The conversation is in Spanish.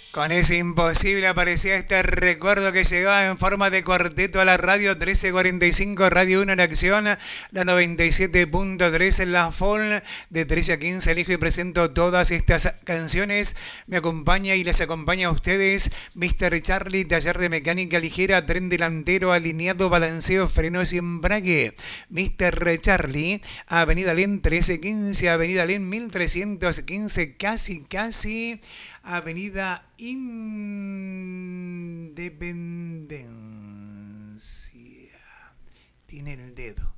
Con ese imposible aparecía este recuerdo que llegaba en forma de cuarteto a la radio 1345 Radio 1 en acción, la 97.3 en la FOL de 13 a 15. Elijo y presento todas estas canciones. Me acompaña y les acompaña a ustedes Mr. Charlie, taller de mecánica ligera, tren delantero, alineado, balanceo, frenos y embrague. Mr. Charlie, Avenida Len 1315, Avenida Len 1315, casi. Avenida Independencia. Tiene el dedo.